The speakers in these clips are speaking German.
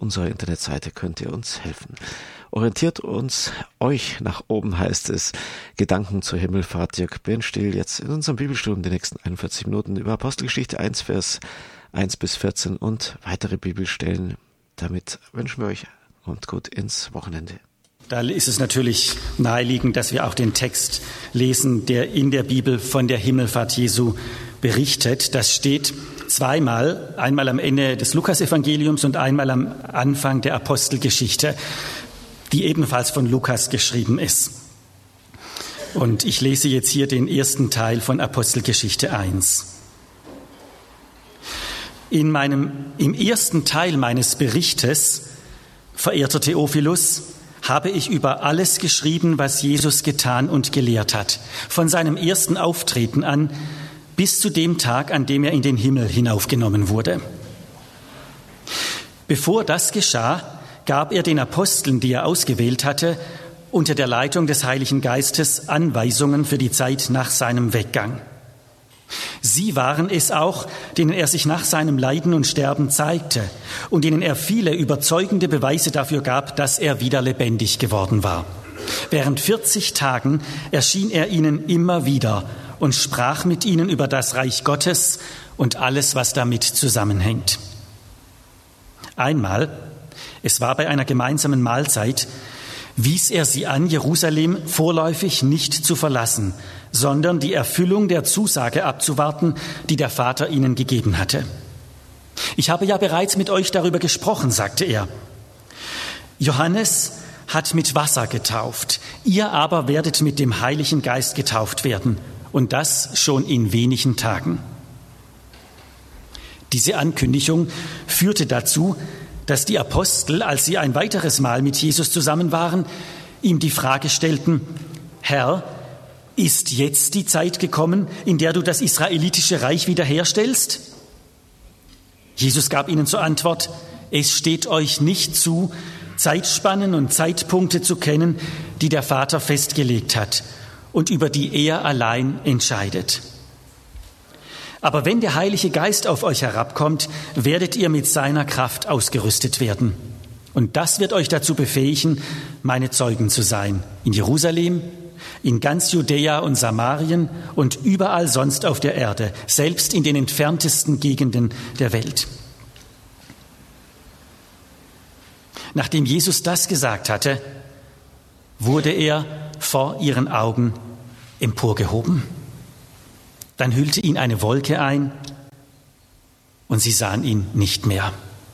unserer Internetseite könnt ihr uns helfen. Orientiert euch nach oben, heißt es. Gedanken zur Himmelfahrt. Dirk Bernstiel jetzt in unserem Bibelstudium die nächsten 41 Minuten über Apostelgeschichte 1, Vers 1 bis 14 und weitere Bibelstellen. Damit wünschen wir euch kommt gut ins Wochenende. Da ist es natürlich naheliegend, dass wir auch den Text lesen, der in der Bibel von der Himmelfahrt Jesu berichtet. Das steht zweimal, einmal am Ende des Lukasevangeliums und einmal am Anfang der Apostelgeschichte, die ebenfalls von Lukas geschrieben ist. Und ich lese jetzt hier den ersten Teil von Apostelgeschichte 1. Im ersten Teil meines Berichtes, verehrter Theophilus, habe ich über alles geschrieben, was Jesus getan und gelehrt hat, von seinem ersten Auftreten an bis zu dem Tag, an dem er in den Himmel hinaufgenommen wurde. Bevor das geschah, gab er den Aposteln, die er ausgewählt hatte, unter der Leitung des Heiligen Geistes Anweisungen für die Zeit nach seinem Weggang. Sie waren es auch, denen er sich nach seinem Leiden und Sterben zeigte und denen er viele überzeugende Beweise dafür gab, dass er wieder lebendig geworden war. Während 40 Tagen erschien er ihnen immer wieder und sprach mit ihnen über das Reich Gottes und alles, was damit zusammenhängt. Einmal, es war bei einer gemeinsamen Mahlzeit, wies er sie an, Jerusalem vorläufig nicht zu verlassen, sondern die Erfüllung der Zusage abzuwarten, die der Vater ihnen gegeben hatte. Ich habe ja bereits mit euch darüber gesprochen, sagte er. Johannes hat mit Wasser getauft, ihr aber werdet mit dem Heiligen Geist getauft werden, und das schon in wenigen Tagen. Diese Ankündigung führte dazu, dass die Apostel, als sie ein weiteres Mal mit Jesus zusammen waren, ihm die Frage stellten: Herr, ist jetzt die Zeit gekommen, in der du das israelitische Reich wiederherstellst? Jesus gab ihnen zur Antwort: Es steht euch nicht zu, Zeitspannen und Zeitpunkte zu kennen, die der Vater festgelegt hat und über die er allein entscheidet. Aber wenn der Heilige Geist auf euch herabkommt, werdet ihr mit seiner Kraft ausgerüstet werden. Und das wird euch dazu befähigen, meine Zeugen zu sein. In Jerusalem, in ganz Judäa und Samarien und überall sonst auf der Erde, selbst in den entferntesten Gegenden der Welt. Nachdem Jesus das gesagt hatte, wurde er vor ihren Augen emporgehoben. Dann hüllte ihn eine Wolke ein und sie sahen ihn nicht mehr.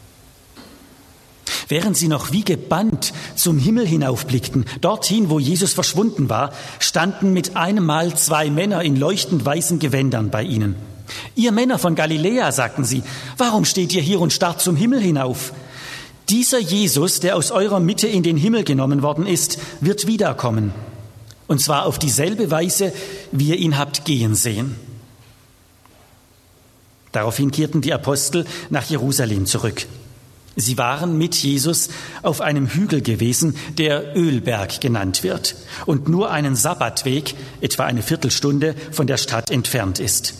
Während sie noch wie gebannt zum Himmel hinaufblickten, dorthin, wo Jesus verschwunden war, standen mit einem Mal 2 Männer in leuchtend weißen Gewändern bei ihnen. Ihr Männer von Galiläa, sagten sie, warum steht ihr hier und starrt zum Himmel hinauf? Dieser Jesus, der aus eurer Mitte in den Himmel genommen worden ist, wird wiederkommen. Und zwar auf dieselbe Weise, wie ihr ihn habt gehen sehen. Daraufhin kehrten die Apostel nach Jerusalem zurück. Sie waren mit Jesus auf einem Hügel gewesen, der Ölberg genannt wird und nur einen Sabbatweg, etwa eine Viertelstunde, von der Stadt entfernt ist.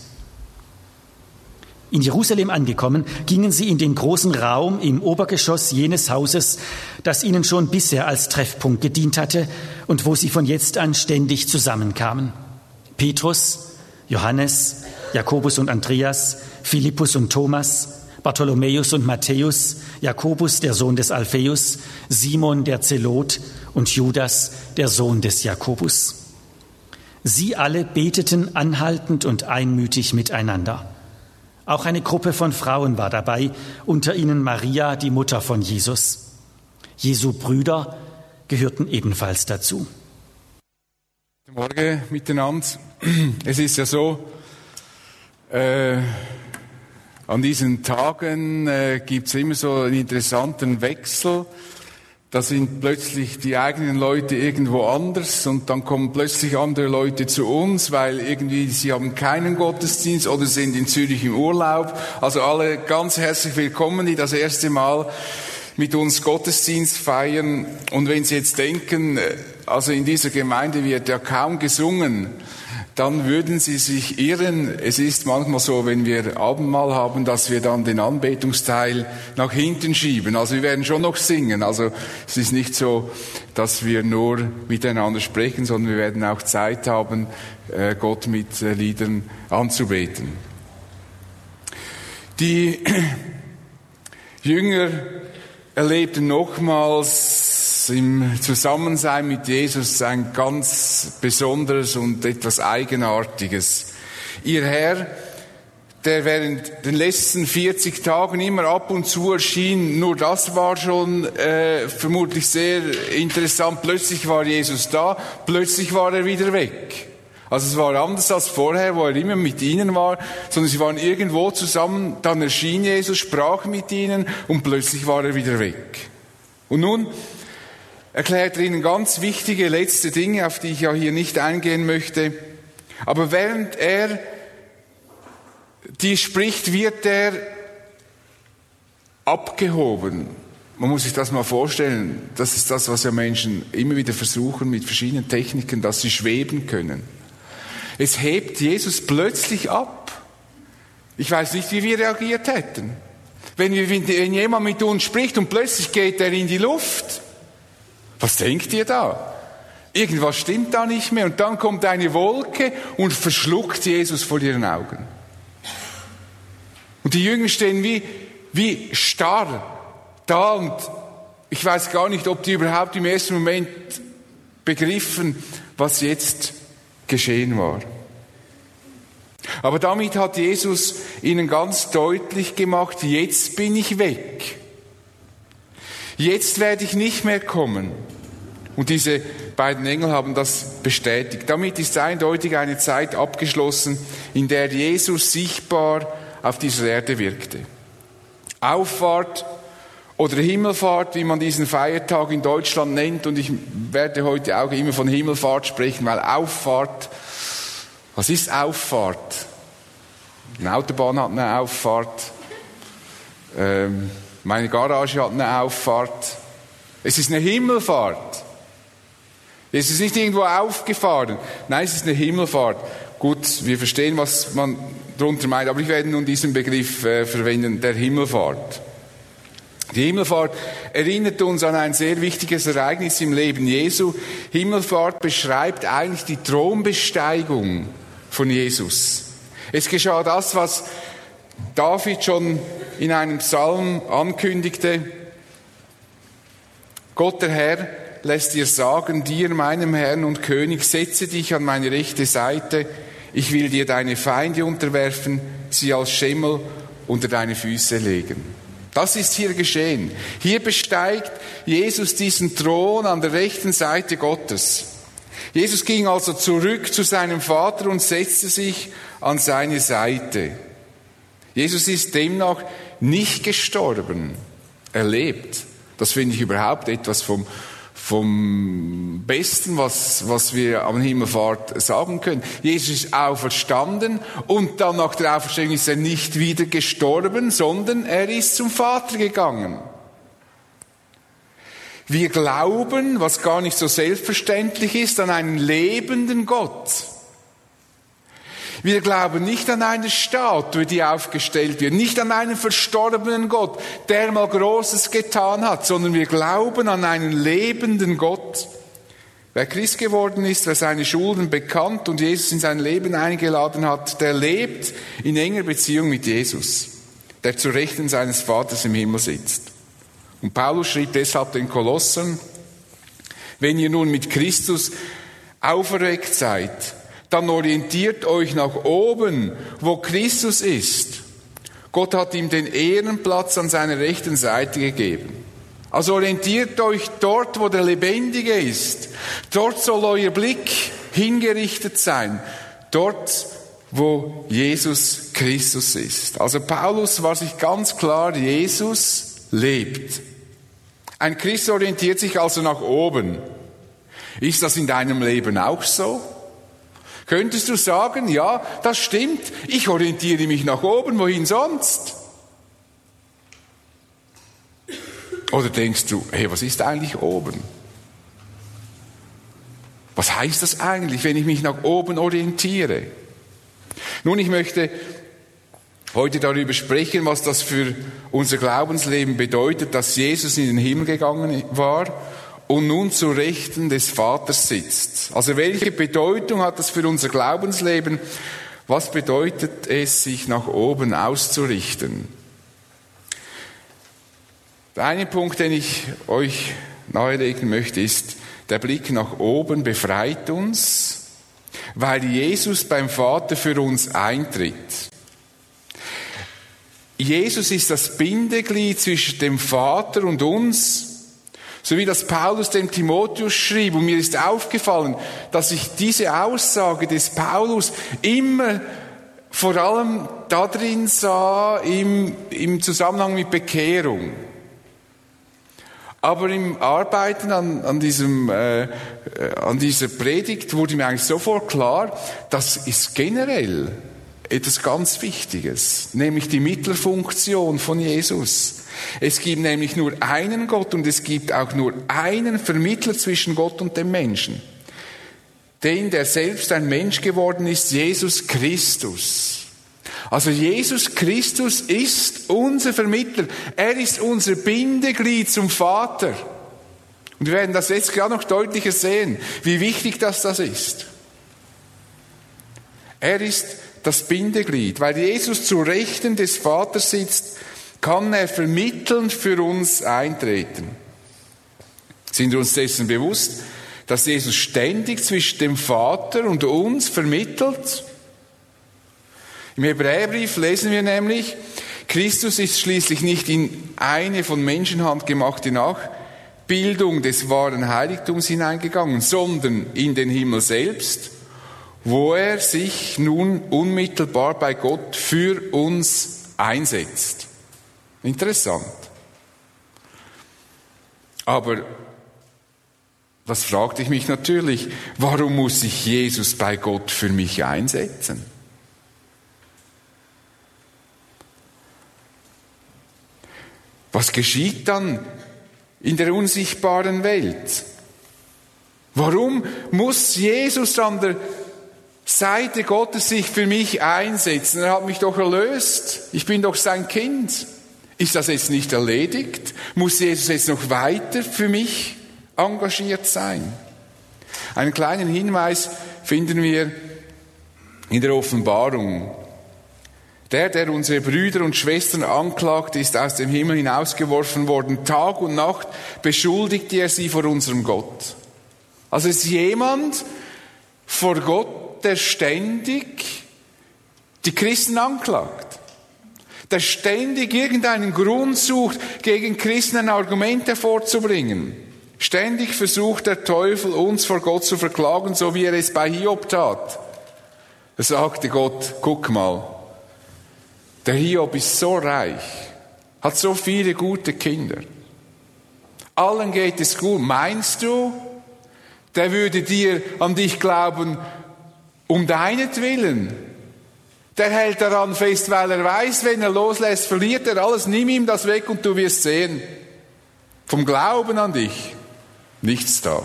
In Jerusalem angekommen, gingen sie in den großen Raum im Obergeschoss jenes Hauses, das ihnen schon bisher als Treffpunkt gedient hatte und wo sie von jetzt an ständig zusammenkamen. Petrus, Johannes, Jakobus und Andreas, Philippus und Thomas, Bartholomäus und Matthäus, Jakobus, der Sohn des Alpheus, Simon, der Zelot und Judas, der Sohn des Jakobus. Sie alle beteten anhaltend und einmütig miteinander. Auch eine Gruppe von Frauen war dabei, unter ihnen Maria, die Mutter von Jesus. Jesu Brüder gehörten ebenfalls dazu. Guten Morgen miteinander. Es ist ja so, an diesen Tagen gibt es immer so einen interessanten Wechsel. Da sind plötzlich die eigenen Leute irgendwo anders und dann kommen plötzlich andere Leute zu uns, weil irgendwie sie haben keinen Gottesdienst oder sind in Zürich im Urlaub. Also alle ganz herzlich willkommen, die das erste Mal mit uns Gottesdienst feiern. Und wenn Sie jetzt denken, also in dieser Gemeinde wird ja kaum gesungen, dann würden sie sich irren. Es ist manchmal so, wenn wir Abendmahl haben, dass wir dann den Anbetungsteil nach hinten schieben. Also wir werden schon noch singen. Also es ist nicht so, dass wir nur miteinander sprechen, sondern wir werden auch Zeit haben, Gott mit Liedern anzubeten. Die Jünger erlebten nochmals im Zusammensein mit Jesus ein ganz besonderes und etwas Eigenartiges. Ihr Herr, der während den letzten 40 Tagen immer ab und zu erschien, nur das war schon vermutlich sehr interessant. Plötzlich war Jesus da, plötzlich war er wieder weg. Also es war anders als vorher, wo er immer mit ihnen war, sondern sie waren irgendwo zusammen, dann erschien Jesus, sprach mit ihnen und plötzlich war er wieder weg. Und nun erklärt er ihnen ganz wichtige letzte Dinge, auf die ich ja hier nicht eingehen möchte. Aber während er die spricht, wird er abgehoben. Man muss sich das mal vorstellen. Das ist das, was ja Menschen immer wieder versuchen mit verschiedenen Techniken, dass sie schweben können. Es hebt Jesus plötzlich ab. Ich weiß nicht, wie wir reagiert hätten. Wenn jemand mit uns spricht und plötzlich geht er in die Luft. Was denkt ihr da? Irgendwas stimmt da nicht mehr. Und dann kommt eine Wolke und verschluckt Jesus vor ihren Augen. Und die Jünger stehen wie starr da. Und ich weiß gar nicht, ob die überhaupt im ersten Moment begriffen, was jetzt geschehen war. Aber damit hat Jesus ihnen ganz deutlich gemacht, jetzt bin ich weg. Jetzt werde ich nicht mehr kommen. Und diese beiden Engel haben das bestätigt. Damit ist eindeutig eine Zeit abgeschlossen, in der Jesus sichtbar auf dieser Erde wirkte. Auffahrt oder Himmelfahrt, wie man diesen Feiertag in Deutschland nennt, und ich werde heute auch immer von Himmelfahrt sprechen, weil Auffahrt, was ist Auffahrt? Eine Autobahn hat eine Auffahrt, meine Garage hat eine Auffahrt. Es ist eine Himmelfahrt. Es ist nicht irgendwo aufgefahren. Nein, es ist eine Himmelfahrt. Gut, wir verstehen, was man darunter meint, aber ich werde nun diesen Begriff verwenden, der Himmelfahrt. Die Himmelfahrt erinnert uns an ein sehr wichtiges Ereignis im Leben Jesu. Himmelfahrt beschreibt eigentlich die Thronbesteigung von Jesus. Es geschah das, was David schon in einem Psalm ankündigte. Gott der Herr lässt dir sagen, dir, meinem Herrn und König, setze dich an meine rechte Seite. Ich will dir deine Feinde unterwerfen, sie als Schemmel unter deine Füße legen. Das ist hier geschehen. Hier besteigt Jesus diesen Thron an der rechten Seite Gottes. Jesus ging also zurück zu seinem Vater und setzte sich an seine Seite. Jesus ist demnach nicht gestorben. Er lebt. Das finde ich überhaupt etwas vom Besten, was wir am Himmelfahrt sagen können. Jesus ist auferstanden und dann nach der Auferstehung ist er nicht wieder gestorben, sondern er ist zum Vater gegangen. Wir glauben, was gar nicht so selbstverständlich ist, an einen lebenden Gott. Wir glauben nicht an eine Statue, die aufgestellt wird, nicht an einen verstorbenen Gott, der mal Großes getan hat, sondern wir glauben an einen lebenden Gott. Wer Christ geworden ist, wer seine Schulden bekannt und Jesus in sein Leben eingeladen hat, der lebt in enger Beziehung mit Jesus, der zur Rechten seines Vaters im Himmel sitzt. Und Paulus schrieb deshalb den Kolossern, wenn ihr nun mit Christus auferweckt seid, dann orientiert euch nach oben, wo Christus ist. Gott hat ihm den Ehrenplatz an seiner rechten Seite gegeben. Also orientiert euch dort, wo der Lebendige ist. Dort soll euer Blick hingerichtet sein. Dort, wo Jesus Christus ist. Also Paulus war sich ganz klar, Jesus lebt. Ein Christ orientiert sich also nach oben. Ist das in deinem Leben auch so? Könntest du sagen, ja, das stimmt, ich orientiere mich nach oben, wohin sonst? Oder denkst du, hey, was ist eigentlich oben? Was heißt das eigentlich, wenn ich mich nach oben orientiere? Nun, ich möchte heute darüber sprechen, was das für unser Glaubensleben bedeutet, dass Jesus in den Himmel gegangen war und nun zu Rechten des Vaters sitzt. Also welche Bedeutung hat das für unser Glaubensleben? Was bedeutet es, sich nach oben auszurichten? Der eine Punkt, den ich euch nahelegen möchte, ist, der Blick nach oben befreit uns, weil Jesus beim Vater für uns eintritt. Jesus ist das Bindeglied zwischen dem Vater und uns, so wie das Paulus dem Timotheus schrieb. Und mir ist aufgefallen, dass ich diese Aussage des Paulus immer vor allem darin sah, im Zusammenhang mit Bekehrung. Aber im Arbeiten an dieser Predigt wurde mir eigentlich sofort klar, das ist generell etwas ganz Wichtiges, nämlich die Mittlerfunktion von Jesus. Es gibt nämlich nur einen Gott und es gibt auch nur einen Vermittler zwischen Gott und dem Menschen. Den, der selbst ein Mensch geworden ist, Jesus Christus. Also Jesus Christus ist unser Vermittler. Er ist unser Bindeglied zum Vater. Und wir werden das jetzt gerade noch deutlicher sehen, wie wichtig das ist. Er ist das Bindeglied. Weil Jesus zu Rechten des Vaters sitzt, kann er vermittelnd für uns eintreten. Sind wir uns dessen bewusst, dass Jesus ständig zwischen dem Vater und uns vermittelt? Im Hebräerbrief lesen wir nämlich, Christus ist schließlich nicht in eine von Menschenhand gemachte Nachbildung des wahren Heiligtums hineingegangen, sondern in den Himmel selbst, wo er sich nun unmittelbar bei Gott für uns einsetzt. Interessant. Aber das fragte ich mich natürlich, warum muss sich Jesus bei Gott für mich einsetzen? Was geschieht dann in der unsichtbaren Welt? Warum muss Jesus an der Seite Gottes sich für mich einsetzen? Er hat mich doch erlöst. Ich bin doch sein Kind. Ist das jetzt nicht erledigt? Muss Jesus jetzt noch weiter für mich engagiert sein? Einen kleinen Hinweis finden wir in der Offenbarung. Der unsere Brüder und Schwestern anklagt, ist aus dem Himmel hinausgeworfen worden. Tag und Nacht beschuldigte er sie vor unserem Gott. Also es ist jemand vor Gott, der ständig die Christen anklagt. Der ständig irgendeinen Grund sucht, gegen Christen ein Argument hervorzubringen. Ständig versucht der Teufel, uns vor Gott zu verklagen, so wie er es bei Hiob tat. Da sagte Gott, guck mal, der Hiob ist so reich, hat so viele gute Kinder. Allen geht es gut. Meinst du, der würde an dich glauben, um deinetwillen? Der hält daran fest, weil er weiß, wenn er loslässt, verliert er alles. Nimm ihm das weg und du wirst sehen. Vom Glauben an dich, nichts da.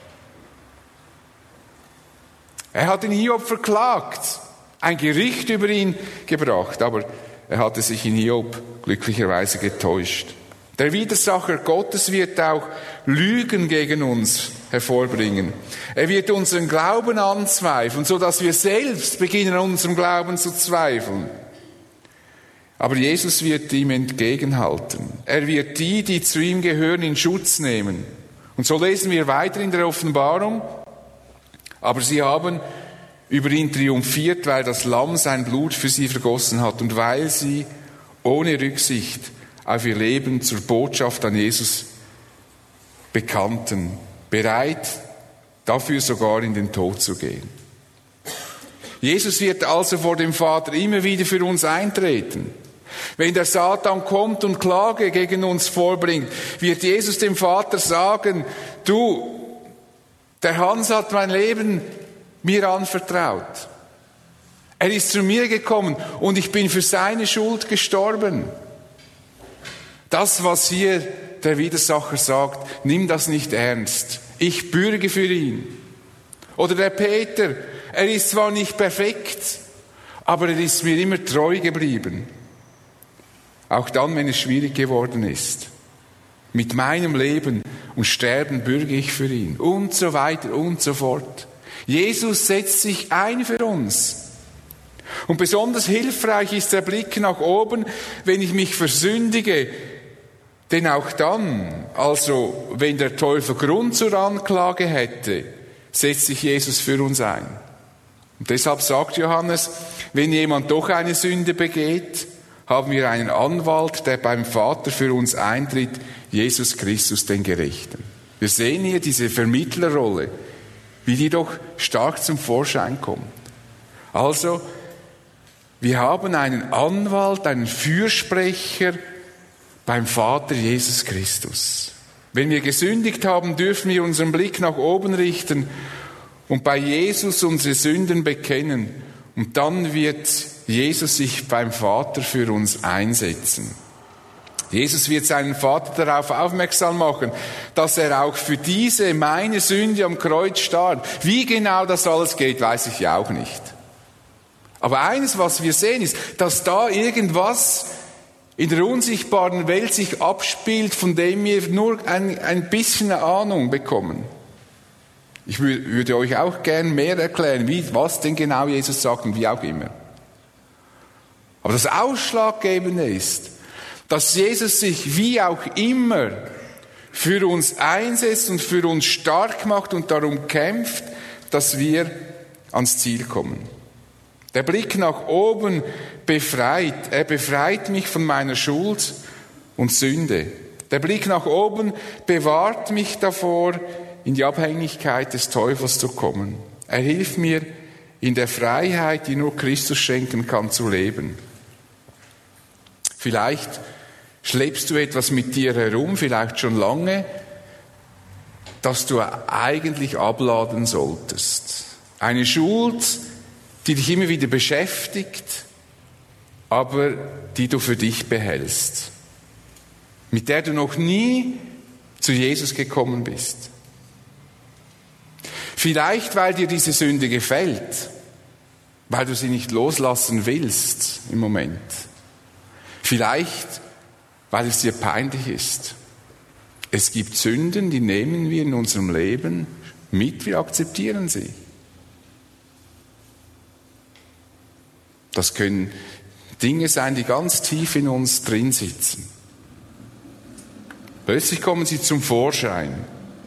Er hat den Hiob verklagt, ein Gericht über ihn gebracht, aber er hatte sich in Hiob glücklicherweise getäuscht. Der Widersacher Gottes wird auch Lügen gegen uns hervorbringen. Er wird unseren Glauben anzweifeln, so dass wir selbst beginnen, an unserem Glauben zu zweifeln. Aber Jesus wird ihm entgegenhalten. Er wird die zu ihm gehören, in Schutz nehmen. Und so lesen wir weiter in der Offenbarung. Aber sie haben über ihn triumphiert, weil das Lamm sein Blut für sie vergossen hat und weil sie ohne Rücksicht auf ihr Leben zur Botschaft an Jesus bekannten, bereit dafür sogar in den Tod zu gehen. Jesus wird also vor dem Vater immer wieder für uns eintreten. Wenn der Satan kommt und Klage gegen uns vorbringt, wird Jesus dem Vater sagen, du, der Hans hat mein Leben mir anvertraut. Er ist zu mir gekommen und ich bin für seine Schuld gestorben. Das, was hier der Widersacher sagt, nimm das nicht ernst. Ich bürge für ihn. Oder der Peter, er ist zwar nicht perfekt, aber er ist mir immer treu geblieben. Auch dann, wenn es schwierig geworden ist. Mit meinem Leben und Sterben bürge ich für ihn. Und so weiter und so fort. Jesus setzt sich ein für uns. Und besonders hilfreich ist der Blick nach oben, wenn ich mich versündige. Denn auch dann, also wenn der Teufel Grund zur Anklage hätte, setzt sich Jesus für uns ein. Und deshalb sagt Johannes, wenn jemand doch eine Sünde begeht, haben wir einen Anwalt, der beim Vater für uns eintritt, Jesus Christus, den Gerechten. Wir sehen hier diese Vermittlerrolle, wie die doch stark zum Vorschein kommt. Also, wir haben einen Anwalt, einen Fürsprecher beim Vater Jesus Christus. Wenn wir gesündigt haben, dürfen wir unseren Blick nach oben richten und bei Jesus unsere Sünden bekennen. Und dann wird Jesus sich beim Vater für uns einsetzen. Jesus wird seinen Vater darauf aufmerksam machen, dass er auch für diese, meine Sünde am Kreuz starb. Wie genau das alles geht, weiß ich ja auch nicht. Aber eines, was wir sehen, ist, dass da irgendwas in der unsichtbaren Welt sich abspielt, von dem wir nur ein bisschen eine Ahnung bekommen. Ich würde euch auch gern mehr erklären, was denn genau Jesus sagt und wie auch immer. Aber das Ausschlaggebende ist, dass Jesus sich wie auch immer für uns einsetzt und für uns stark macht und darum kämpft, dass wir ans Ziel kommen. Der Blick nach oben befreit. Er befreit mich von meiner Schuld und Sünde. Der Blick nach oben bewahrt mich davor, in die Abhängigkeit des Teufels zu kommen. Er hilft mir, in der Freiheit, die nur Christus schenken kann, zu leben. Vielleicht schleppst du etwas mit dir herum, vielleicht schon lange, das du eigentlich abladen solltest. Eine Schuld, die dich immer wieder beschäftigt, aber die du für dich behältst. Mit der du noch nie zu Jesus gekommen bist. Vielleicht, weil dir diese Sünde gefällt, weil du sie nicht loslassen willst im Moment. Vielleicht, weil es dir peinlich ist. Es gibt Sünden, die nehmen wir in unserem Leben mit, wir akzeptieren sie. Das können Dinge sein, die ganz tief in uns drin sitzen. Plötzlich kommen sie zum Vorschein.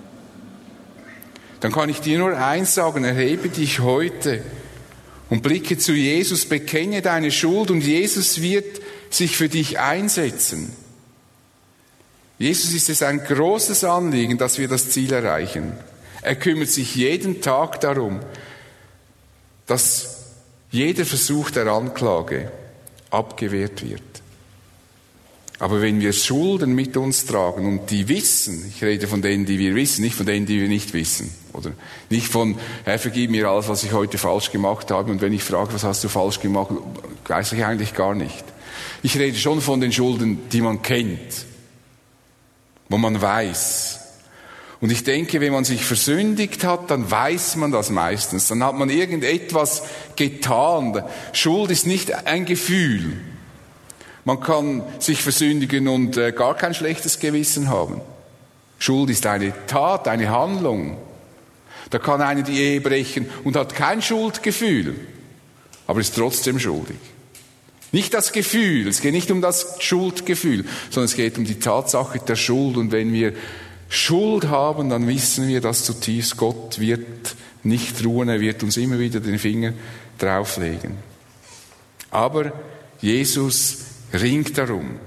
Dann kann ich dir nur eins sagen, erhebe dich heute und blicke zu Jesus, bekenne deine Schuld und Jesus wird sich für dich einsetzen. Jesus ist es ein großes Anliegen, dass wir das Ziel erreichen. Er kümmert sich jeden Tag darum, dass jeder Versuch der Anklage abgewehrt wird. Aber wenn wir Schulden mit uns tragen und die wissen, ich rede von denen, die wir wissen, nicht von denen, die wir nicht wissen, oder nicht von, Herr, vergib mir alles, was ich heute falsch gemacht habe, und wenn ich frage, was hast du falsch gemacht, weiß ich eigentlich gar nicht. Ich rede schon von den Schulden, die man kennt, wo man weiß. Und ich denke, wenn man sich versündigt hat, dann weiß man das meistens. Dann hat man irgendetwas getan. Schuld ist nicht ein Gefühl. Man kann sich versündigen und gar kein schlechtes Gewissen haben. Schuld ist eine Tat, eine Handlung. Da kann einer die Ehe brechen und hat kein Schuldgefühl, aber ist trotzdem schuldig. Nicht das Gefühl, es geht nicht um das Schuldgefühl, sondern es geht um die Tatsache der Schuld. Und wenn wir Schuld haben, dann wissen wir das zutiefst. Gott wird nicht ruhen, er wird uns immer wieder den Finger drauflegen. Aber Jesus ringt darum.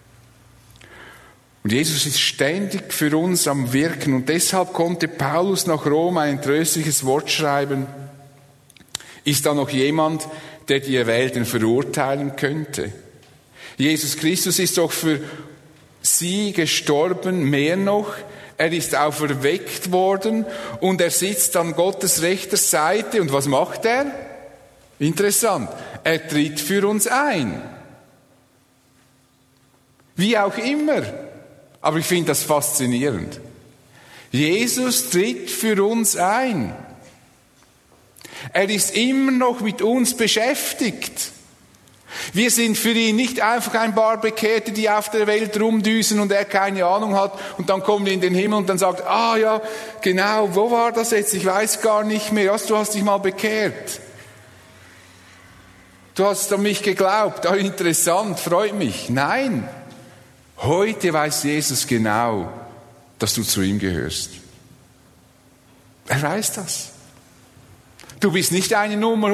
Und Jesus ist ständig für uns am Wirken. Und deshalb konnte Paulus nach Rom ein tröstliches Wort schreiben. Ist da noch jemand, der die Erwählten verurteilen könnte? Jesus Christus ist doch für sie gestorben, mehr noch, er ist auferweckt worden und er sitzt an Gottes rechter Seite. Und was macht er? Interessant, er tritt für uns ein. Wie auch immer. Aber ich finde das faszinierend. Jesus tritt für uns ein. Er ist immer noch mit uns beschäftigt. Wir sind für ihn nicht einfach ein paar Bekehrte, die auf der Welt rumdüsen und er keine Ahnung hat und dann kommen wir in den Himmel und dann sagt, ja, genau, wo war das jetzt? Ich weiß gar nicht mehr. Du hast dich mal bekehrt. Du hast an mich geglaubt. Interessant, freut mich. Nein, heute weiß Jesus genau, dass du zu ihm gehörst. Er weiß das. Du bist nicht eine Nummer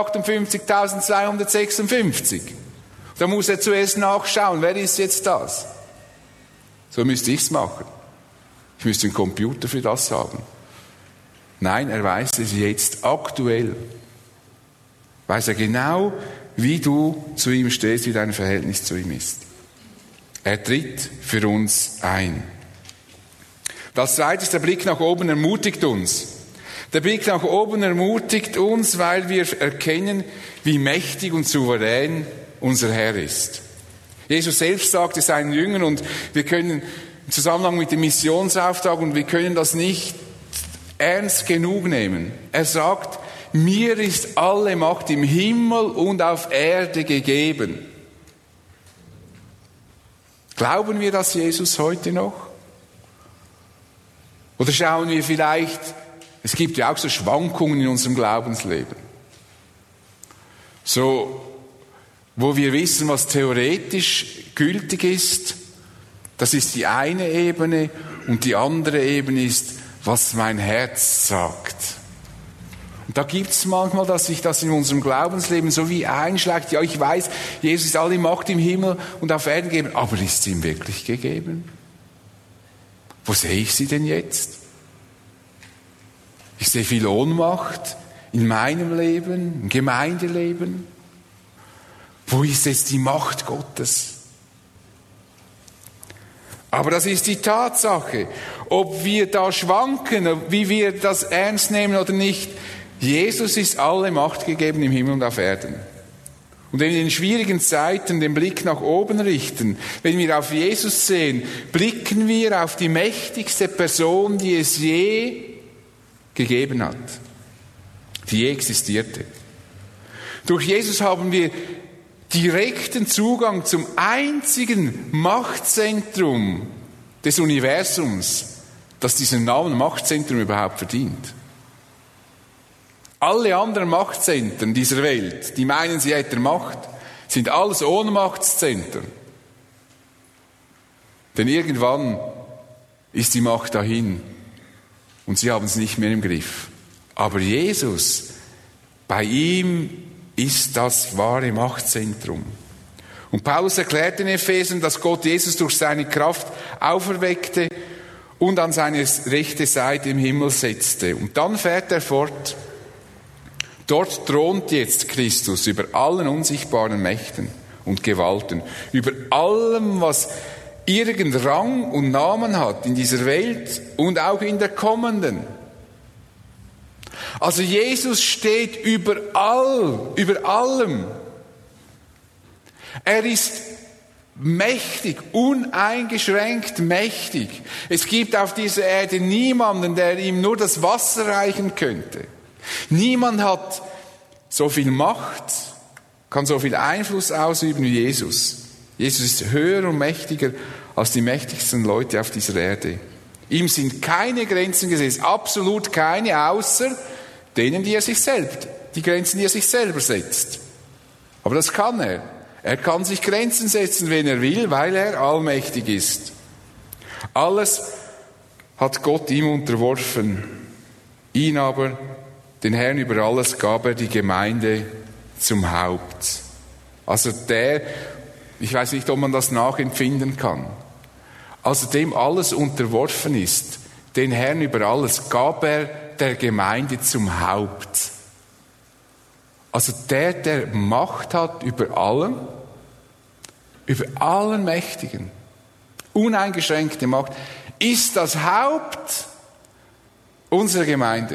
158.256. Da muss er zuerst nachschauen, wer ist jetzt das? So müsste ich es machen. Ich müsste einen Computer für das haben. Nein, er weiß es jetzt aktuell. Weiß er genau, wie du zu ihm stehst, wie dein Verhältnis zu ihm ist. Er tritt für uns ein. Das zweite ist, der Blick nach oben ermutigt uns. Der Blick nach oben ermutigt uns, weil wir erkennen, wie mächtig und souverän unser Herr ist. Jesus selbst sagte seinen Jüngern, und wir können im Zusammenhang mit dem Missionsauftrag, und wir können das nicht ernst genug nehmen. Er sagt, mir ist alle Macht im Himmel und auf Erde gegeben. Glauben wir das Jesus heute noch? Oder schauen wir vielleicht, es gibt ja auch so Schwankungen in unserem Glaubensleben. So, wo wir wissen, was theoretisch gültig ist, das ist die eine Ebene, und die andere Ebene ist, was mein Herz sagt. Und da gibt es manchmal, dass sich das in unserem Glaubensleben so wie einschlägt. Ja, ich weiß, Jesus ist alle Macht im Himmel und auf Erden gegeben, aber ist sie ihm wirklich gegeben? Wo sehe ich sie denn jetzt? Ich sehe viel Ohnmacht in meinem Leben, im Gemeindeleben. Wo ist jetzt die Macht Gottes? Aber das ist die Tatsache. Ob wir da schwanken, wie wir das ernst nehmen oder nicht, Jesus ist alle Macht gegeben im Himmel und auf Erden. Und wenn wir in schwierigen Zeiten den Blick nach oben richten, wenn wir auf Jesus sehen, blicken wir auf die mächtigste Person, die es je gegeben hat, die je existierte. Durch Jesus haben wir direkten Zugang zum einzigen Machtzentrum des Universums, das diesen Namen Machtzentrum überhaupt verdient. Alle anderen Machtzentren dieser Welt, die meinen, sie hätten Macht, sind alles Ohnmachtszentren. Denn irgendwann ist die Macht dahin und sie haben es nicht mehr im Griff. Aber Jesus, bei ihm ist das wahre Machtzentrum. Und Paulus erklärt in Ephesern, dass Gott Jesus durch seine Kraft auferweckte und an seine rechte Seite im Himmel setzte. Und dann fährt er fort. Dort thront jetzt Christus über allen unsichtbaren Mächten und Gewalten, über allem, was irgendeinen Rang und Namen hat in dieser Welt und auch in der kommenden. Also Jesus steht über allem. Er ist mächtig, uneingeschränkt mächtig. Es gibt auf dieser Erde niemanden, der ihm nur das Wasser reichen könnte. Niemand hat so viel Macht, kann so viel Einfluss ausüben wie Jesus. Jesus ist höher und mächtiger als die mächtigsten Leute auf dieser Erde. Ihm sind keine Grenzen gesetzt, absolut keine, außer denen, die Grenzen, die er sich selber setzt. Aber das kann er. Er kann sich Grenzen setzen, wenn er will, weil er allmächtig ist. Alles hat Gott ihm unterworfen. Ihn aber, den Herrn über alles, gab er die Gemeinde zum Haupt. Also ich weiß nicht, ob man das nachempfinden kann. Also dem alles unterworfen ist, den Herrn über alles, gab er der Gemeinde zum Haupt. Also der Macht hat über allen Mächtigen, uneingeschränkte Macht, ist das Haupt unserer Gemeinde.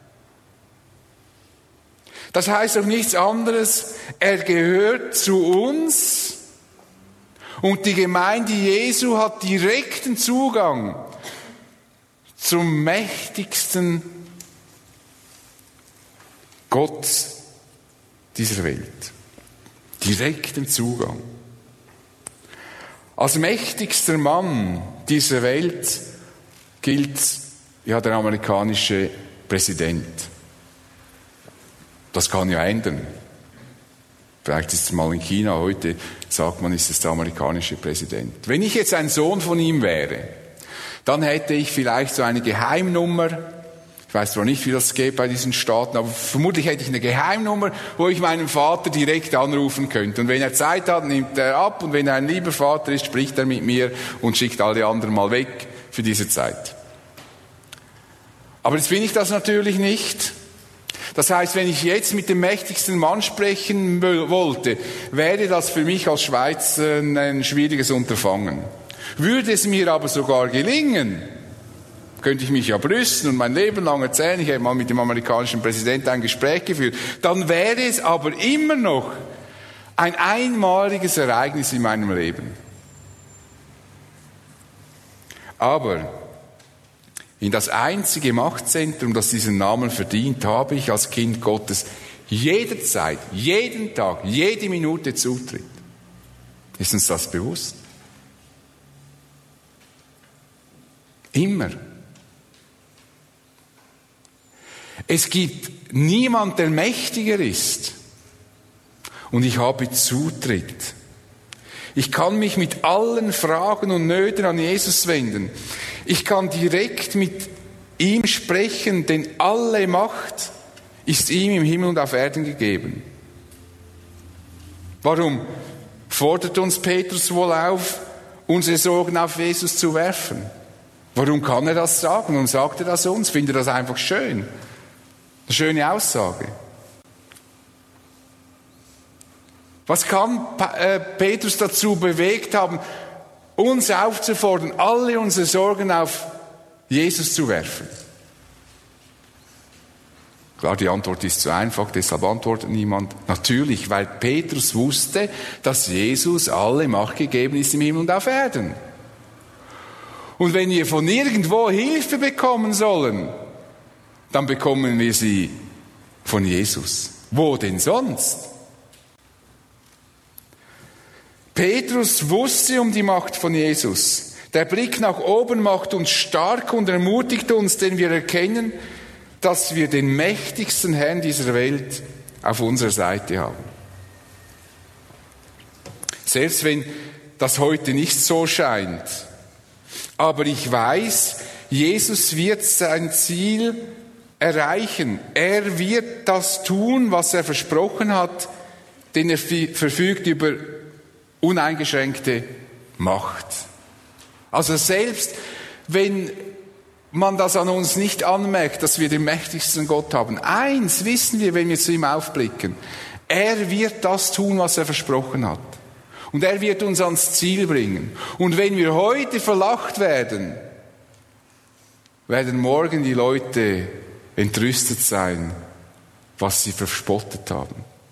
Das heißt doch nichts anderes, er gehört zu uns und die Gemeinde Jesu hat direkten Zugang zum mächtigsten Gott dieser Welt. Direkten Zugang. Als mächtigster Mann dieser Welt gilt ja der amerikanische Präsident. Das kann ja ändern. Vielleicht ist es mal in China, heute sagt man, ist es der amerikanische Präsident. Wenn ich jetzt ein Sohn von ihm wäre, dann hätte ich vielleicht so eine Geheimnummer. Ich weiß zwar nicht, wie das geht bei diesen Staaten, aber vermutlich hätte ich eine Geheimnummer, wo ich meinen Vater direkt anrufen könnte. Und wenn er Zeit hat, nimmt er ab. Und wenn er ein lieber Vater ist, spricht er mit mir und schickt alle anderen mal weg für diese Zeit. Aber jetzt bin ich das natürlich nicht. Das heißt, wenn ich jetzt mit dem mächtigsten Mann sprechen wollte, wäre das für mich als Schweizer ein schwieriges Unterfangen. Würde es mir aber sogar gelingen, könnte ich mich ja brüsten und mein Leben lang erzählen, ich habe mal mit dem amerikanischen Präsidenten ein Gespräch geführt, dann wäre es aber immer noch ein einmaliges Ereignis in meinem Leben. Aber in das einzige Machtzentrum, das diesen Namen verdient, habe ich als Kind Gottes jederzeit, jeden Tag, jede Minute Zutritt. Ist uns das bewusst? Immer. Es gibt niemand, der mächtiger ist. Und ich habe Zutritt. Ich kann mich mit allen Fragen und Nöten an Jesus wenden. Ich kann direkt mit ihm sprechen, denn alle Macht ist ihm im Himmel und auf Erden gegeben. Warum fordert uns Petrus wohl auf, unsere Sorgen auf Jesus zu werfen? Warum kann er das sagen? Warum sagt er das uns? Findet er das einfach schön? Eine schöne Aussage. Was kann Petrus dazu bewegt haben, uns aufzufordern, alle unsere Sorgen auf Jesus zu werfen? Klar, die Antwort ist zu einfach, deshalb antwortet niemand. Natürlich, weil Petrus wusste, dass Jesus alle Macht gegeben ist im Himmel und auf Erden. Und wenn wir von irgendwo Hilfe bekommen sollen, dann bekommen wir sie von Jesus. Wo denn sonst? Petrus wusste um die Macht von Jesus. Der Blick nach oben macht uns stark und ermutigt uns, denn wir erkennen, dass wir den mächtigsten Herrn dieser Welt auf unserer Seite haben. Selbst wenn das heute nicht so scheint. Aber ich weiß, Jesus wird sein Ziel erreichen. Er wird das tun, was er versprochen hat, denn er verfügt über uneingeschränkte Macht. Also selbst wenn man das an uns nicht anmerkt, dass wir den mächtigsten Gott haben, eins wissen wir, wenn wir zu ihm aufblicken: Er wird das tun, was er versprochen hat. Und er wird uns ans Ziel bringen. Und wenn wir heute verlacht werden, werden morgen die Leute entrüstet sein, was sie verspottet haben.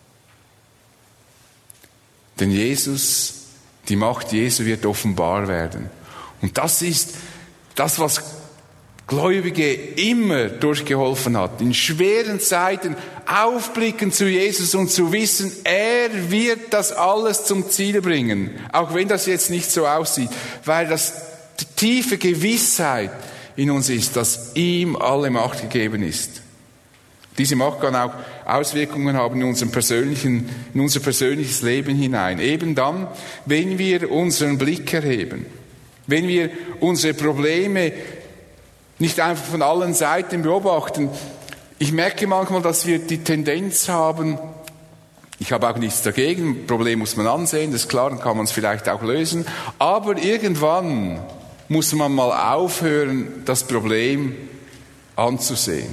Denn Jesus, die Macht Jesu wird offenbar werden. Und das ist das, was Gläubige immer durchgeholfen hat. In schweren Zeiten aufblicken zu Jesus und zu wissen, er wird das alles zum Ziel bringen. Auch wenn das jetzt nicht so aussieht. Weil das die tiefe Gewissheit in uns ist, dass ihm alle Macht gegeben ist. Diese Macht kann auch Auswirkungen haben in unser persönliches Leben hinein. Eben dann, wenn wir unseren Blick erheben. Wenn wir unsere Probleme nicht einfach von allen Seiten beobachten. Ich merke manchmal, dass wir die Tendenz haben, ich habe auch nichts dagegen, ein Problem muss man ansehen, das ist klar, dann kann man es vielleicht auch lösen, aber irgendwann muss man mal aufhören, das Problem anzusehen.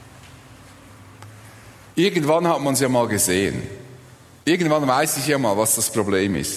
Irgendwann hat man es ja mal gesehen. Irgendwann weiß ich ja mal, was das Problem ist.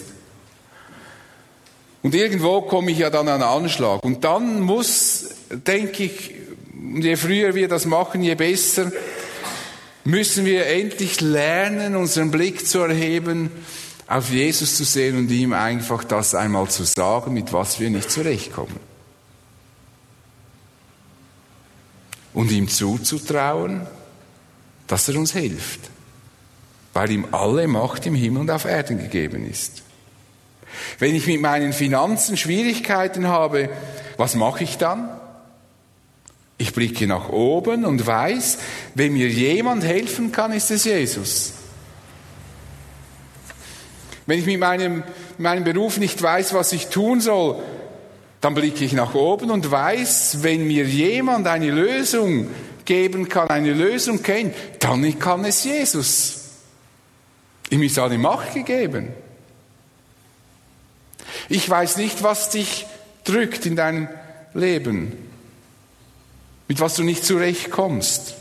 Und irgendwo komme ich ja dann an einen Anschlag. Und dann muss, denke ich, je früher wir das machen, je besser, müssen wir endlich lernen, unseren Blick zu erheben, auf Jesus zu sehen und ihm einfach das einmal zu sagen, mit was wir nicht zurechtkommen. Und ihm zuzutrauen, dass er uns hilft, weil ihm alle Macht im Himmel und auf Erden gegeben ist. Wenn ich mit meinen Finanzen Schwierigkeiten habe, was mache ich dann? Ich blicke nach oben und weiß, wenn mir jemand helfen kann, ist es Jesus. Wenn ich mit meinem Beruf nicht weiß, was ich tun soll, dann blicke ich nach oben und weiß, wenn mir jemand eine Lösung geben kann, eine Lösung kennt, dann kann es Jesus. Ihm ist alle Macht gegeben. Ich weiß nicht, was dich drückt in deinem Leben, mit was du nicht zurechtkommst.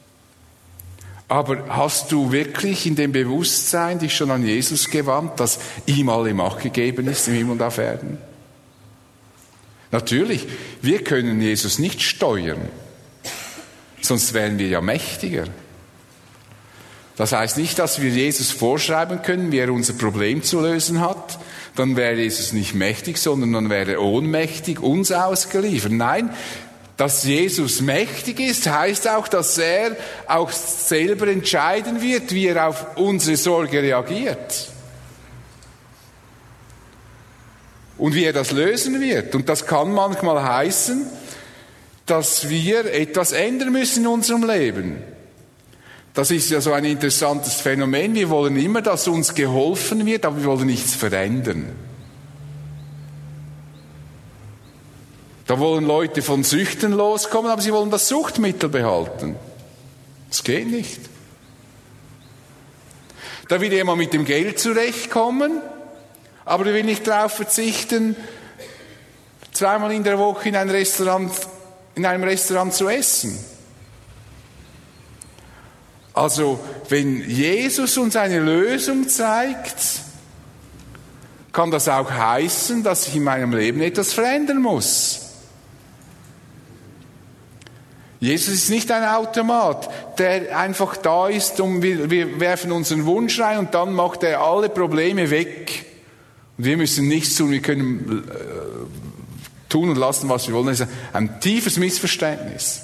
Aber hast du wirklich in dem Bewusstsein dich schon an Jesus gewandt, dass ihm alle Macht gegeben ist im Himmel und auf Erden? Natürlich, wir können Jesus nicht steuern, sonst wären wir ja mächtiger. Das heißt nicht, dass wir Jesus vorschreiben können, wie er unser Problem zu lösen hat. Dann wäre Jesus nicht mächtig, sondern dann wäre er ohnmächtig, uns ausgeliefert. Nein, dass Jesus mächtig ist, heißt auch, dass er auch selber entscheiden wird, wie er auf unsere Sorge reagiert. Und wie er das lösen wird. Und das kann manchmal heißen, dass wir etwas ändern müssen in unserem Leben. Das ist ja so ein interessantes Phänomen. Wir wollen immer, dass uns geholfen wird, aber wir wollen nichts verändern. Da wollen Leute von Süchten loskommen, aber sie wollen das Suchtmittel behalten. Das geht nicht. Da will jemand mit dem Geld zurechtkommen, aber er will nicht darauf verzichten, zweimal in der Woche in einem Restaurant zu essen. Also, wenn Jesus uns eine Lösung zeigt, kann das auch heißen, dass ich in meinem Leben etwas verändern muss. Jesus ist nicht ein Automat, der einfach da ist und wir werfen unseren Wunsch rein und dann macht er alle Probleme weg. Und wir müssen nichts tun, wir können tun und lassen, was wir wollen. Das ist ein tiefes Missverständnis.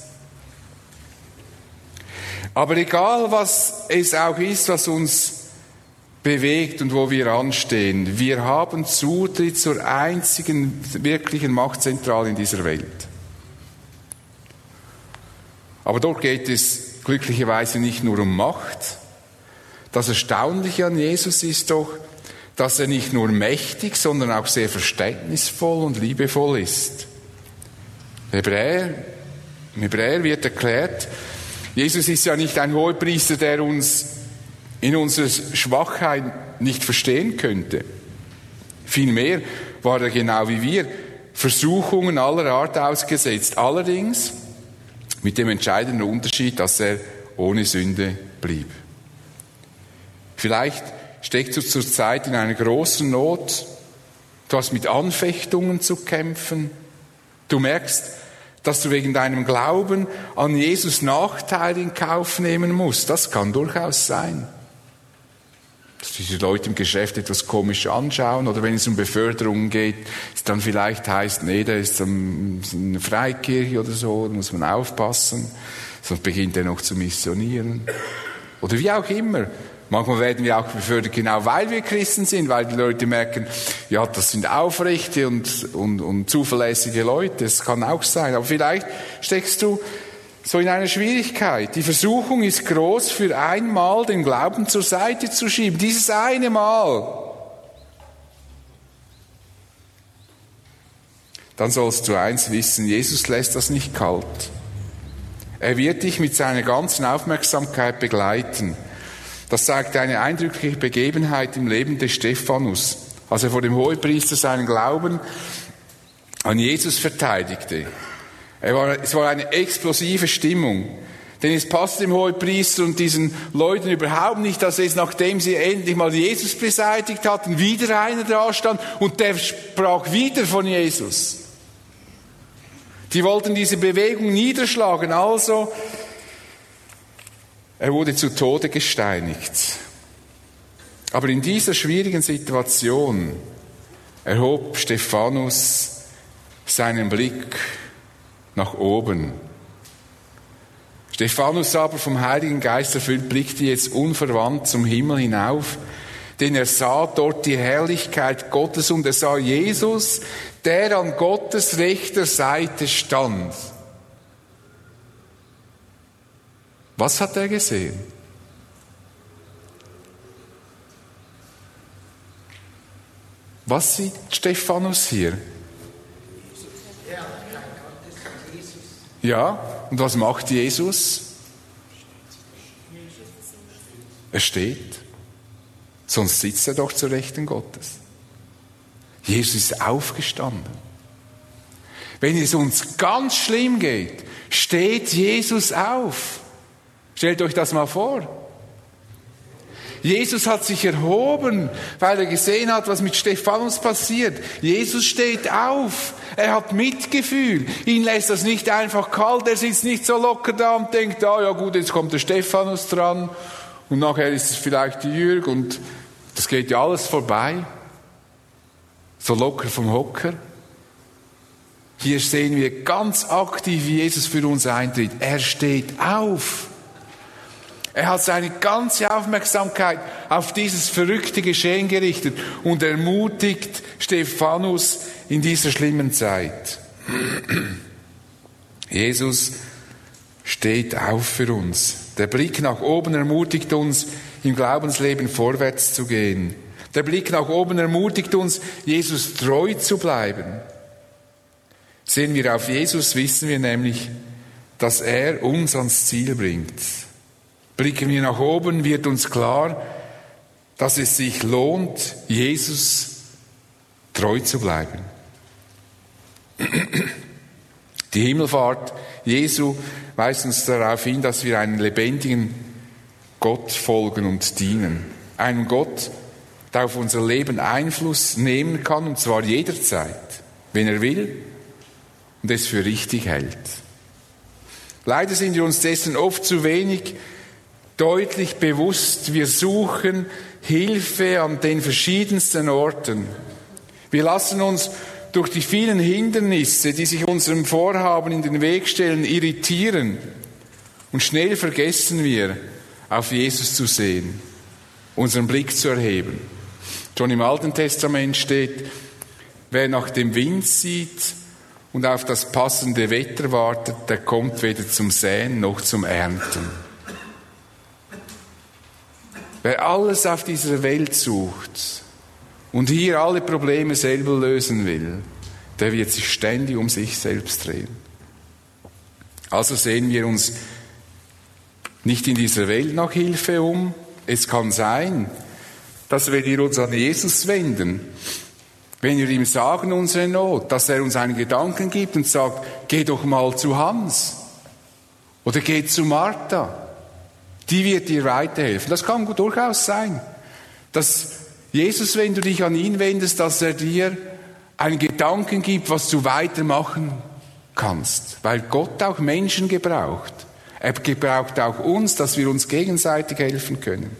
Aber egal, was es auch ist, was uns bewegt und wo wir anstehen, wir haben Zutritt zur einzigen wirklichen Machtzentrale in dieser Welt. Aber dort geht es glücklicherweise nicht nur um Macht. Das Erstaunliche an Jesus ist doch, dass er nicht nur mächtig, sondern auch sehr verständnisvoll und liebevoll ist. Im Hebräer wird erklärt, Jesus ist ja nicht ein Hohepriester, der uns in unserer Schwachheit nicht verstehen könnte. Vielmehr war er genau wie wir Versuchungen aller Art ausgesetzt. Allerdings mit dem entscheidenden Unterschied, dass er ohne Sünde blieb. Vielleicht steckst du zurzeit in einer großen Not. Du hast mit Anfechtungen zu kämpfen. Du merkst, dass du wegen deinem Glauben an Jesus Nachteile in Kauf nehmen musst. Das kann durchaus sein. Dass diese Leute im Geschäft etwas komisch anschauen oder wenn es um Beförderungen geht, es dann vielleicht heißt, nee, der ist eine Freikirche oder so, da muss man aufpassen, sonst beginnt er noch zu missionieren. Oder wie auch immer. Manchmal werden wir auch befördert, genau weil wir Christen sind, weil die Leute merken, ja, das sind aufrechte und zuverlässige Leute. Das kann auch sein. Aber vielleicht steckst du so in einer Schwierigkeit. Die Versuchung ist groß, für einmal den Glauben zur Seite zu schieben. Dieses eine Mal. Dann sollst du eins wissen, Jesus lässt das nicht kalt. Er wird dich mit seiner ganzen Aufmerksamkeit begleiten. Das zeigt eine eindrückliche Begebenheit im Leben des Stephanus, als er vor dem Hohepriester seinen Glauben an Jesus verteidigte. Es war eine explosive Stimmung, denn es passte dem Hohepriester und diesen Leuten überhaupt nicht, dass es, nachdem sie endlich mal Jesus beseitigt hatten, wieder einer da stand und der sprach wieder von Jesus. Die wollten diese Bewegung niederschlagen, also er wurde zu Tode gesteinigt. Aber in dieser schwierigen Situation erhob Stephanus seinen Blick nach oben. Stephanus aber, vom Heiligen Geist erfüllt, blickte jetzt unverwandt zum Himmel hinauf, denn er sah dort die Herrlichkeit Gottes und er sah Jesus, der an Gottes rechter Seite stand. Was hat er gesehen? Was sieht Stephanus hier? Ja, und was macht Jesus? Er steht. Sonst sitzt er doch zur Rechten Gottes. Jesus ist aufgestanden. Wenn es uns ganz schlimm geht, steht Jesus auf. Stellt euch das mal vor. Jesus hat sich erhoben, weil er gesehen hat, was mit Stephanus passiert. Jesus steht auf. Er hat Mitgefühl. Ihn lässt das nicht einfach kalt. Er sitzt nicht so locker da und denkt, ja gut, jetzt kommt der Stephanus dran. Und nachher ist es vielleicht die Jürg und das geht ja alles vorbei. So locker vom Hocker. Hier sehen wir ganz aktiv, wie Jesus für uns eintritt. Er steht auf. Er hat seine ganze Aufmerksamkeit auf dieses verrückte Geschehen gerichtet und ermutigt Stephanus in dieser schlimmen Zeit. Jesus steht auf für uns. Der Blick nach oben ermutigt uns, im Glaubensleben vorwärts zu gehen. Der Blick nach oben ermutigt uns, Jesus treu zu bleiben. Sehen wir auf Jesus, wissen wir nämlich, dass er uns ans Ziel bringt. Blicken wir nach oben, wird uns klar, dass es sich lohnt, Jesus treu zu bleiben. Die Himmelfahrt Jesu weist uns darauf hin, dass wir einen lebendigen Gott folgen und dienen. Einem Gott, der auf unser Leben Einfluss nehmen kann, und zwar jederzeit, wenn er will und es für richtig hält. Leider sind wir uns dessen oft zu wenig deutlich bewusst. Wir suchen Hilfe an den verschiedensten Orten. Wir lassen uns durch die vielen Hindernisse, die sich unserem Vorhaben in den Weg stellen, irritieren. Und schnell vergessen wir, auf Jesus zu sehen, unseren Blick zu erheben. Schon im Alten Testament steht, wer nach dem Wind sieht und auf das passende Wetter wartet, der kommt weder zum Säen noch zum Ernten. Wer alles auf dieser Welt sucht und hier alle Probleme selber lösen will, der wird sich ständig um sich selbst drehen. Also sehen wir uns nicht in dieser Welt nach Hilfe um. Es kann sein, dass wenn wir uns an Jesus wenden, wenn wir ihm sagen unsere Not, dass er uns einen Gedanken gibt und sagt, geh doch mal zu Hans oder geh zu Martha. Die wird dir weiterhelfen. Das kann durchaus sein, dass Jesus, wenn du dich an ihn wendest, dass er dir einen Gedanken gibt, was du weitermachen kannst. Weil Gott auch Menschen gebraucht. Er gebraucht auch uns, dass wir uns gegenseitig helfen können.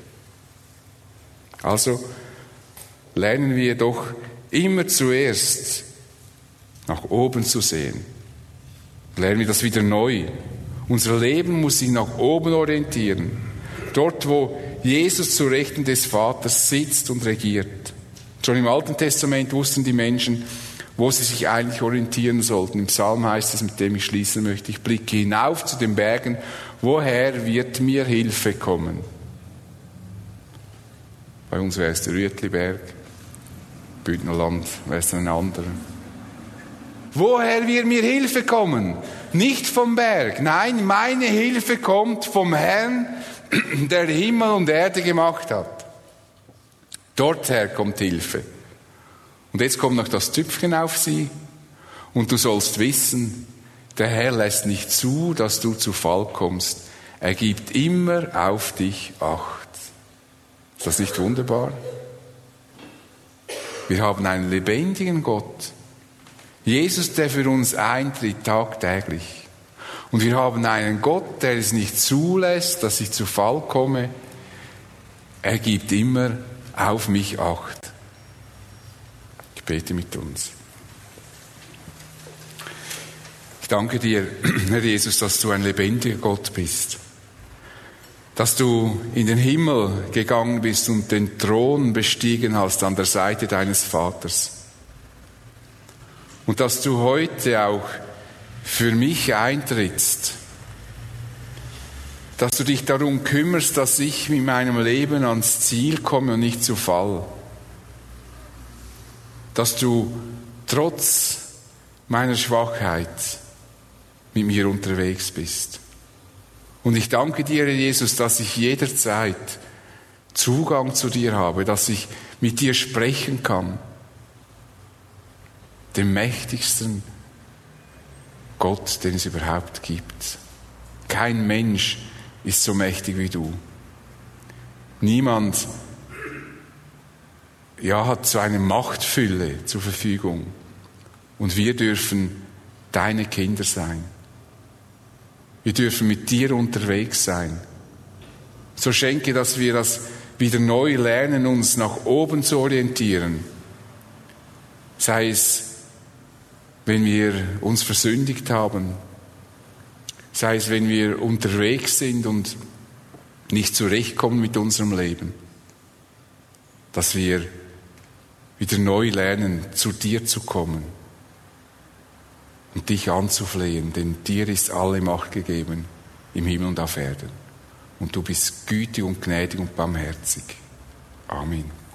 Also lernen wir doch immer zuerst nach oben zu sehen. Lernen wir das wieder neu. Unser Leben muss sich nach oben orientieren. Dort, wo Jesus zu Rechten des Vaters sitzt und regiert. Schon im Alten Testament wussten die Menschen, wo sie sich eigentlich orientieren sollten. Im Psalm heißt es, mit dem ich schließen möchte, ich blicke hinauf zu den Bergen, woher wird mir Hilfe kommen? Bei uns wäre es der Rüetliberg, Bündnerland wäre es ein anderer. Woher wird mir Hilfe kommen? Nicht vom Berg. Nein, meine Hilfe kommt vom Herrn, der Himmel und Erde gemacht hat. Dorther kommt Hilfe. Und jetzt kommt noch das Tüpfchen auf sie. Und du sollst wissen, der Herr lässt nicht zu, dass du zu Fall kommst. Er gibt immer auf dich Acht. Ist das nicht wunderbar? Wir haben einen lebendigen Gott. Jesus, der für uns eintritt tagtäglich. Und wir haben einen Gott, der es nicht zulässt, dass ich zu Fall komme. Er gibt immer auf mich Acht. Ich bete mit uns. Ich danke dir, Herr Jesus, dass du ein lebendiger Gott bist. Dass du in den Himmel gegangen bist und den Thron bestiegen hast an der Seite deines Vaters. Und dass du heute auch für mich eintrittst. Dass du dich darum kümmerst, dass ich mit meinem Leben ans Ziel komme und nicht zu Fall. Dass du trotz meiner Schwachheit mit mir unterwegs bist. Und ich danke dir, Herr Jesus, dass ich jederzeit Zugang zu dir habe, dass ich mit dir sprechen kann. Dem mächtigsten Gott, den es überhaupt gibt. Kein Mensch ist so mächtig wie du. Niemand hat so eine Machtfülle zur Verfügung. Und wir dürfen deine Kinder sein. Wir dürfen mit dir unterwegs sein. So schenke, dass wir das wieder neu lernen, uns nach oben zu orientieren. Sei es, wenn wir uns versündigt haben, sei es, wenn wir unterwegs sind und nicht zurechtkommen mit unserem Leben, dass wir wieder neu lernen, zu dir zu kommen und dich anzuflehen, denn dir ist alle Macht gegeben im Himmel und auf Erden. Und du bist gütig und gnädig und barmherzig. Amen.